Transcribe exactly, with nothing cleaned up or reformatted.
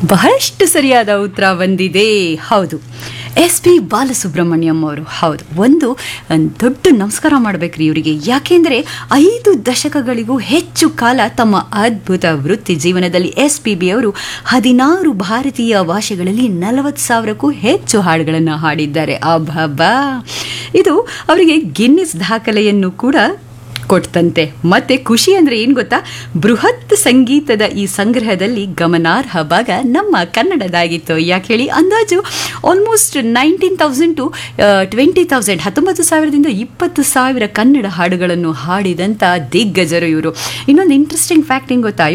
ಬಹಳಷ್ಟು ಸರಿಯಾದ ಉತ್ತರ ಬಂದಿದೆ. ಹೌದು, ಎಸ್ ಪಿ ಬಾಲಸುಬ್ರಹ್ಮಣ್ಯಂ ಅವರು. ಹೌದು, ಒಂದು ದೊಡ್ಡ ನಮಸ್ಕಾರ ಮಾಡಬೇಕ್ರಿ ಇವರಿಗೆ. ಯಾಕೆಂದರೆ ಐದು ದಶಕಗಳಿಗೂ ಹೆಚ್ಚು ಕಾಲ ತಮ್ಮ ಅದ್ಭುತ ವೃತ್ತಿ ಜೀವನದಲ್ಲಿ ಎಸ್ ಪಿ ಬಿ ಅವರು ಹದಿನಾರು ಭಾರತೀಯ ಭಾಷೆಗಳಲ್ಲಿ ನಲವತ್ತು ಸಾವಿರಕ್ಕೂ ಹೆಚ್ಚು ಹಾಡುಗಳನ್ನು ಹಾಡಿದ್ದಾರೆ. ಅಬ್ಬಬ್ಬಾ, ಇದು ಅವರಿಗೆ ಗಿನ್ನಿಸ್ ದಾಖಲೆಯನ್ನು ಕೂಡ ಕೊಡ್ತಂತೆ. ಮತ್ತೆ ಖುಷಿ ಅಂದರೆ ಏನು ಗೊತ್ತಾ, ಬೃಹತ್ ಸಂಗೀತದ ಈ ಸಂಗ್ರಹದಲ್ಲಿ ಗಮನಾರ್ಹ ಭಾಗ ನಮ್ಮ ಕನ್ನಡದಾಗಿತ್ತು. ಯಾಕೆ ಹೇಳಿ, ಅಂದಾಜು almost nineteen thousand to twenty thousand ಹತ್ತೊಂಬತ್ತು ಸಾವಿರದಿಂದ ಇಪ್ಪತ್ತು ಸಾವಿರ ಕನ್ನಡ ಹಾಡುಗಳನ್ನು ಹಾಡಿದಂಥ ದಿಗ್ಗಜರು ಇವರು. ಇನ್ನೊಂದು ಇಂಟ್ರೆಸ್ಟಿಂಗ್ ಫ್ಯಾಕ್ಟ್ ಏನು ಗೊತ್ತಾ,